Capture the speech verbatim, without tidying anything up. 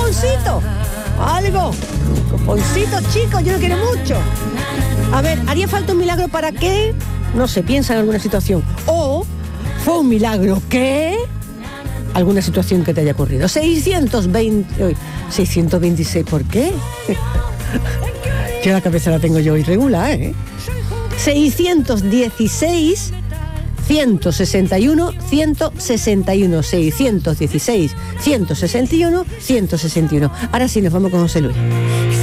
cuponcito. Algo. Cuponcito, chicos, yo no quiero mucho. A ver, ¿haría falta un milagro para qué? No sé, piensa en alguna situación. O fue un milagro que... alguna situación que te haya ocurrido. seiscientos veinte... Uy, seiscientos veintiséis, ¿por qué? Que la cabeza la tengo yo irregular, ¿eh? seiscientos dieciséis, ciento sesenta y uno, ciento sesenta y uno. seiscientos dieciséis, ciento sesenta y uno, ciento sesenta y uno. Ahora sí, nos vamos con José Luis.